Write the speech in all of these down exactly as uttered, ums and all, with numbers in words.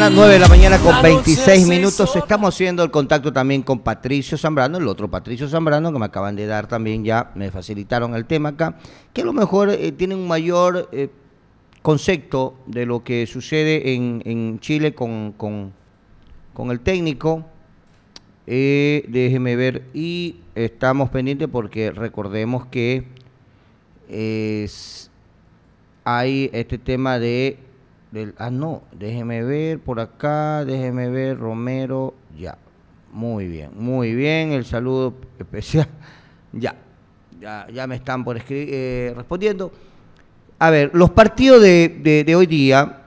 mañana, nueve de la mañana con veintiséis minutos. Estamos haciendo el contacto también con Patricio Zambrano, el otro Patricio Zambrano, que me acaban de dar también, ya me facilitaron el tema acá, que a lo mejor eh, tiene un mayor eh, concepto de lo que sucede en, en Chile con, con, con el técnico. Eh, déjeme ver, y estamos pendientes porque recordemos que es, hay este tema de... Del, ah, no, déjeme ver por acá, déjeme ver, Romero, ya, muy bien, muy bien, el saludo especial, ya, ya, ya me están por escribir, eh, respondiendo. A ver, los partidos de, de, de hoy día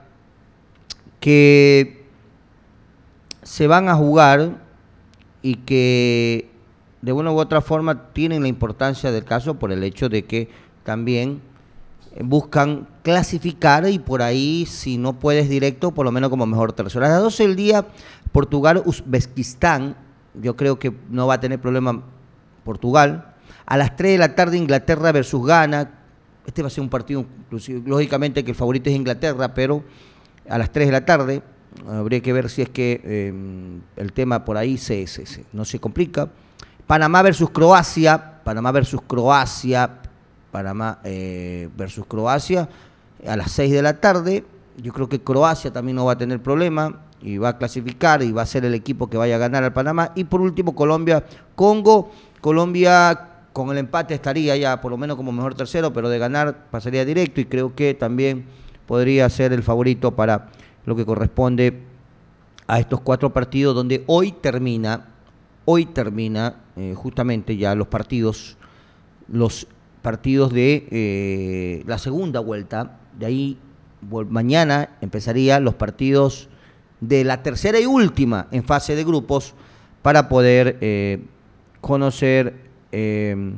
que se van a jugar y que de una u otra forma tienen la importancia del caso por el hecho de que también buscan clasificar y por ahí, si no puedes directo, por lo menos como mejor tercero. A las doce del día, Portugal-Uzbekistán, yo creo que no va a tener problema Portugal. A las tres de la tarde, Inglaterra versus Ghana. Este va a ser un partido, lógicamente que el favorito es Inglaterra, pero a las tres de la tarde habría que ver si es que eh, el tema por ahí se, se, se, no se complica. Panamá versus Croacia, Panamá versus Croacia, Panamá eh, versus Croacia a las seis de la tarde. Yo creo que Croacia también no va a tener problema y va a clasificar y va a ser el equipo que vaya a ganar al Panamá. Y por último, Colombia-Congo. Colombia con el empate estaría ya por lo menos como mejor tercero, pero de ganar pasaría directo y creo que también podría ser el favorito para lo que corresponde a estos cuatro partidos donde hoy termina, hoy termina eh, justamente ya los partidos, los partidos de eh, la segunda vuelta. De ahí mañana empezarían los partidos de la tercera y última en fase de grupos para poder eh, conocer eh,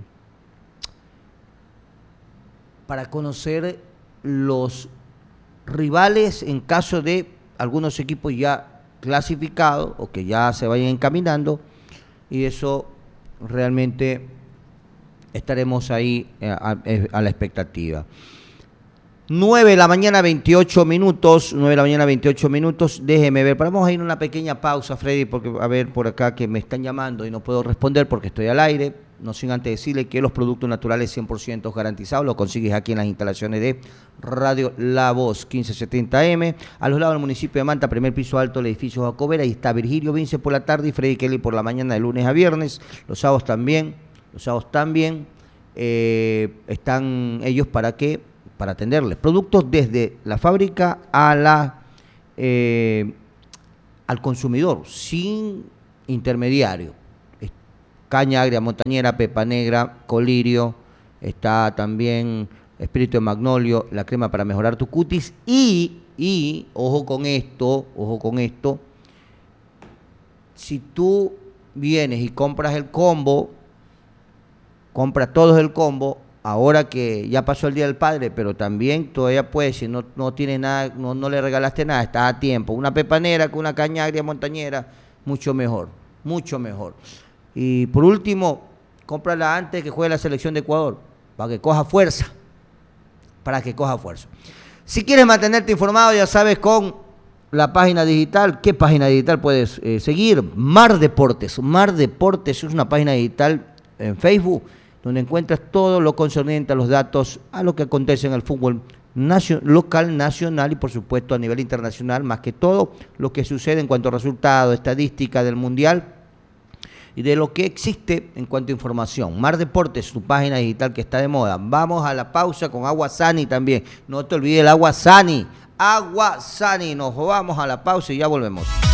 para conocer los rivales en caso de algunos equipos ya clasificados o que ya se vayan encaminando, y eso realmente estaremos ahí a, a la expectativa. nueve de la mañana, veintiocho minutos, nueve de la mañana, veintiocho minutos, déjeme ver, vamos a ir a una pequeña pausa, Freddy, porque a ver por acá que me están llamando y no puedo responder porque estoy al aire, no sin antes decirle que los productos naturales cien por ciento garantizados los consigues aquí en las instalaciones de Radio La Voz, quince setenta A M, a los lados del municipio de Manta, primer piso alto, el edificio Jacobera, ahí está Virgilio Vince por la tarde y Freddy Kelly por la mañana de lunes a viernes, los sábados también, los sábados también eh, están ellos para que para atenderles productos desde la fábrica a la eh, al consumidor sin intermediario. Caña agria montañera, pepa negra, colirio, está también espíritu de magnolio, la crema para mejorar tu cutis y, y ojo con esto, ojo con esto, si tú vienes y compras el combo, compras todos el combo, ahora que ya pasó el Día del Padre, pero también todavía puedes, si no, no tienes nada, no, no le regalaste nada, estás a tiempo. Una pepanera con una caña agria montañera, mucho mejor, mucho mejor. Y por último, cómprala antes que juegue la selección de Ecuador, para que coja fuerza, para que coja fuerza. Si quieres mantenerte informado, ya sabes, con la página digital. ¿Qué página digital puedes eh, seguir? Mar Deportes. Mar Deportes es una página digital en Facebook, donde encuentras todo lo concerniente a los datos, a lo que acontece en el fútbol nacio- local, nacional y por supuesto a nivel internacional, más que todo lo que sucede en cuanto a resultados, estadística del Mundial y de lo que existe en cuanto a información. Mar Deportes, tu página digital que está de moda. Vamos a la pausa con Agua Sani también. No te olvides el Agua Sani. Agua Sani. Nos vamos a la pausa y ya volvemos.